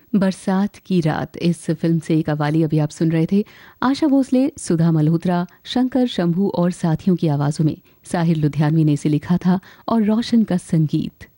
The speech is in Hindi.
बरसात की रात इस फिल्म से कव्वाली अभी आप सुन रहे थे। आशा भोसले, सुधा मल्होत्रा, शंकर शंभू और साथियों की आवाज़ों में साहिर लुधियानवी ने इसे लिखा था और रोशन का संगीत।